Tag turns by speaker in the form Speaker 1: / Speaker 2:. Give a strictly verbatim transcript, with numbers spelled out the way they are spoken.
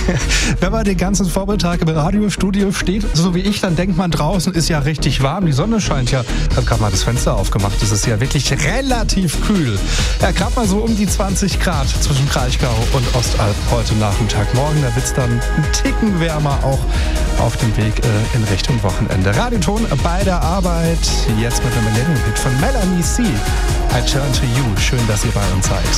Speaker 1: Wenn man den ganzen Vormittag im Radiostudio steht, so wie ich, dann denkt man, draußen ist ja richtig warm, die Sonne scheint ja. Dann kann man das Fenster aufgemacht, es ist ja wirklich relativ kühl. Ja, gerade mal so um die zwanzig Grad zwischen Kraichgau und Ostalb heute Nachmittag. Morgen, da wird es dann ein Ticken wärmer, auch auf dem Weg äh, in Richtung Wochenende. Radioton bei der Arbeit, jetzt mit einem Millennium-Hit von Melanie C. I Turn to You. Schön, dass ihr bei uns seid.